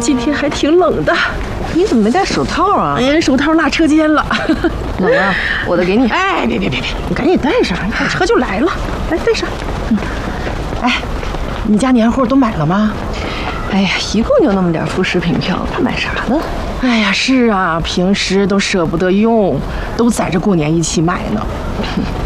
今天还挺冷的。 你怎么没戴手套啊？ 哎，手套落车间了。 冷啊，我的给你。 哎，别，你赶紧带上，你看车就来了，来带上。哎，你家年货都买了吗？ 哎呀，一共就那么点副食品票，他买啥呢？ 哎呀，是啊，平时都舍不得用，都攒着过年一起买呢。